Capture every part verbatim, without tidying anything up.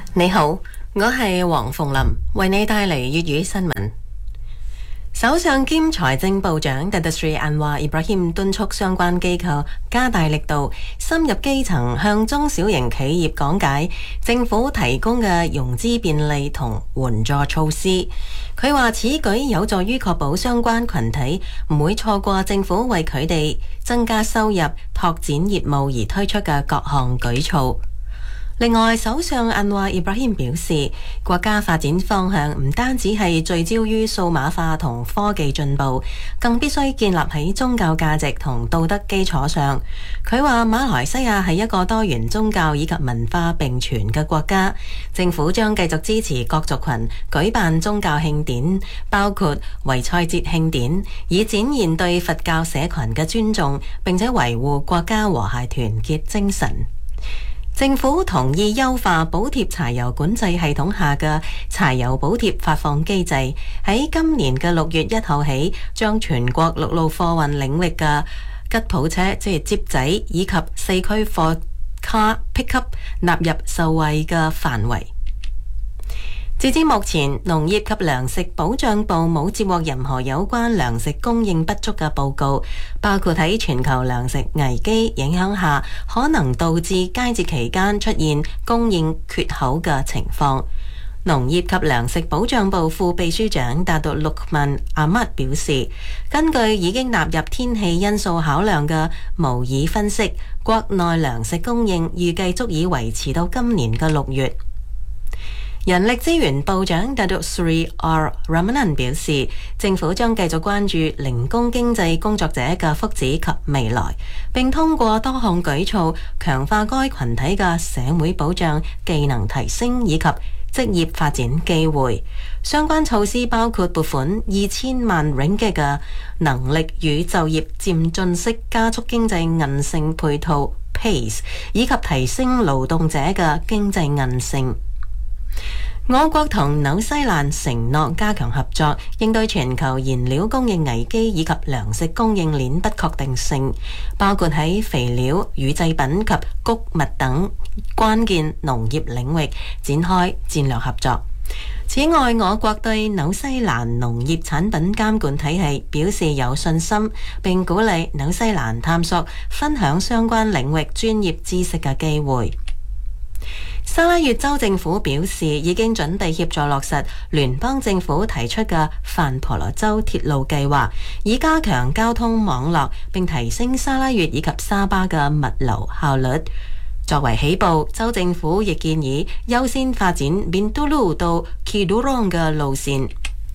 你好，我係黃鳳琳，為你帶嚟粵語新聞。首相兼財政部長 Datuk Seri Anwar Ibrahim 敦促相關機構加大力度，深入基層，向中小型企業講解政府提供嘅融資便利同援助措施。佢話此舉有助於確保相關群體唔會錯過政府為佢哋增加收入、拓展業務而推出嘅各項舉措。另外，首相安華伊布拉希表示，國家發展方向唔單止係聚焦於數碼化同科技進步，更必須建立喺宗教價值同道德基礎上。佢話馬來西亞係一個多元宗教以及文化並存嘅國家，政府將繼續支持各族群舉辦宗教慶典，包括維賽節慶典，以展現對佛教社群嘅尊重，並且維護國家和諧團結精神。政府同意優化補貼柴油管制系統下嘅柴油補貼發放機制，喺今年嘅六月一號起，將全國陸路貨運領域嘅吉普車，即係接仔以及四驅貨卡 pickup 納入受惠嘅範圍。截至目前，農業及糧食保障部冇接獲任何有關糧食供應不足嘅報告，包括喺全球糧食危機影響下，可能導致佳節期間出現供應缺口嘅情況。農業及糧食保障部副秘書長達杜陸曼阿麥表示，根據已經納入天氣因素考量嘅模擬分析，國內糧食供應預計足以維持到今年嘅六月。人力資源部長 Datuk Seri R Ramanan 表示，政府將繼續關注零工經濟工作者嘅福祉及未來，並通過多項舉措強化該群體嘅社會保障、技能提升以及職業發展機會。相關措施包括撥款二千萬 ringgit 嘅能力與就業漸進式加速經濟韌性配套 P A C E， 以及提升勞動者嘅經濟韌性。我國同紐西蘭承諾加強合作，應對全球燃料供應危機以及糧食供應鏈不確定性，包括喺肥料、乳製品及穀物等關鍵農業領域展開戰略合作。此外，我國對紐西蘭農業產品監管體系表示有信心，並鼓勵紐西蘭探索分享相關領域專業知識嘅機會。沙拉越州政府表示，已經準備協助落實聯邦政府提出嘅泛婆羅洲鐵路計劃，以加強交通網絡，並提升沙拉越以及沙巴嘅物流效率。作為起步，州政府亦建議優先發展邊都魯到 Kidurong 嘅路線。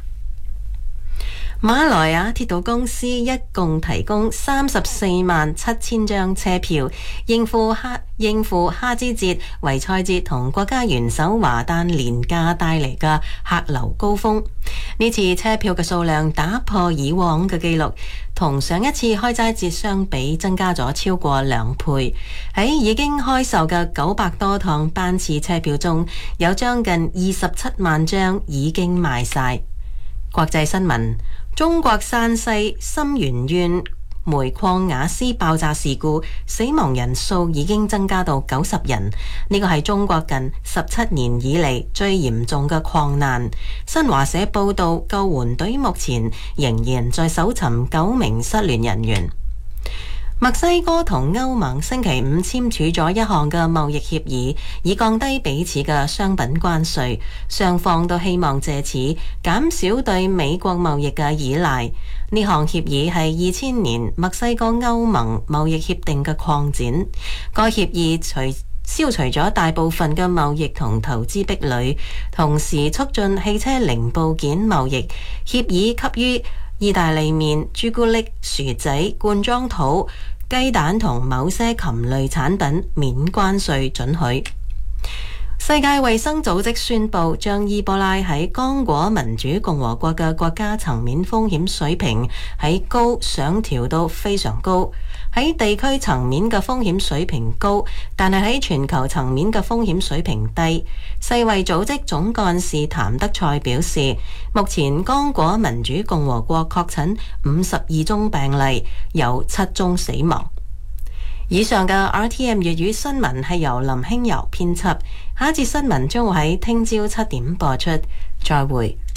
馬來亞鐵道公司一共提供三十四萬七千張車票，應付哈應付哈茲節、維賽節同國家元首華誕年假帶嚟嘅客流高峰。呢次車票嘅數量打破以往嘅紀錄，同上一次開齋節相比增加咗超過兩倍。喺已經開售嘅九百多趟班次車票中，有將近二十七萬張已經賣晒。國際新聞：中國山西沁源縣煤礦瓦斯爆炸事故，死亡人數已經增加到九十人。呢個係中國近十七年以嚟最嚴重嘅礦難。新華社報道，救援隊目前仍然在搜尋九名失聯人員。墨西哥同歐盟星期五簽署咗一項嘅貿易協議，以降低彼此嘅商品關稅。雙方都希望借此減少對美國貿易嘅依賴。呢項協議係二千年墨西哥歐盟貿易協定嘅擴展。該協議除消除咗大部分嘅貿易同投資壁壘，同時促進汽車零部件貿易。協議給予意大利麵、朱古力、薯仔、罐裝土、雞蛋同某些禽類產品免關稅准許。世界衛生組織宣布將伊波拉喺剛果民主共和國嘅國家層面風險水平喺高上調到非常高，喺地區層面嘅風險水平高，但係喺全球層面嘅風險水平低。世衛組織總幹事譚德塞表示，目前剛果民主共和國確診五十二宗病例，有七宗死亡。 以上嘅 R T M 粵語新聞係由林興柔編輯，下一節新聞將會喺聽朝七點播出，再會。